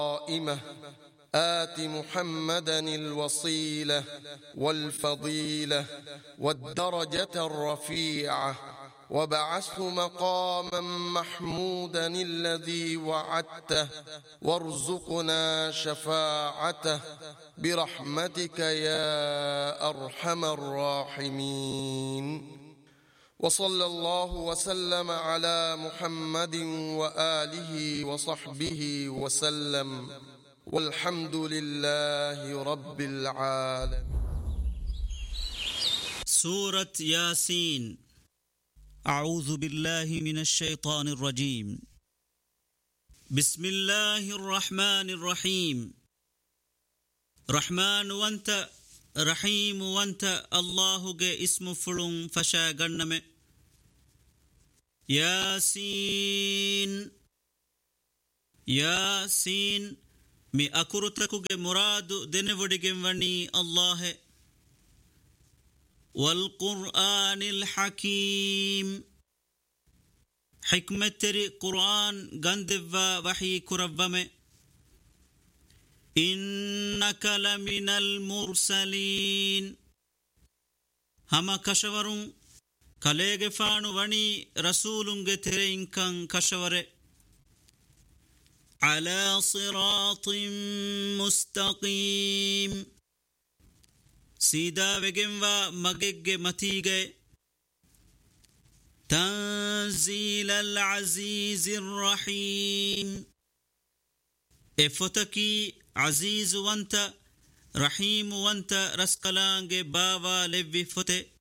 قائمة آت محمدا الوصيلة والفضيلة والدرجة الرفيعة وابعثه مقاما محمودا الذي وعدته وارزقنا شفاعته برحمتك يا أرحم الراحمين. وصلى الله وسلم على محمد وآله وصحبه وسلم، والحمد لله رب العالمين. سورة ياسين. أعوذ بالله من الشيطان الرجيم. بسم الله الرحمن الرحيم. رحمن وانت رحيم وانت الله جاء اسم فلون فشا غنم. ياسين ياسين مي أكرتكو مراد دنفدگم وني الله. والقرآن الحكيم حكمة قرآن غندوا وحي كربم. إنك لمن المرسلين هما كشورون كاليغ فانو وني رسولونغ ترين كان كشور على صراط مستقيم سيدا وگنوا مگگ متيگه. تنزيل العزيز الرحيم افتكي عزيز وانت رحيم وانت رسقلانگ باوا لبي فته.